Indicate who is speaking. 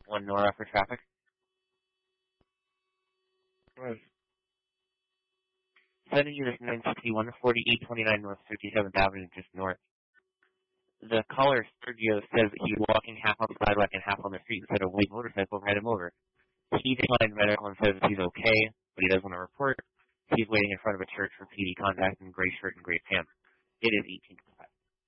Speaker 1: 1 Nora for traffic.
Speaker 2: Right.
Speaker 1: Sending you this 961 4829 North 57th Avenue, just north. The caller, Sergio, says that he's walking half on the sidewalk and half on the street instead of a white motorcycle ran him over. He declined medical and says that he's okay, but he does want to report. He's waiting in front of a church for PD contact in gray shirt and gray pants. It is 18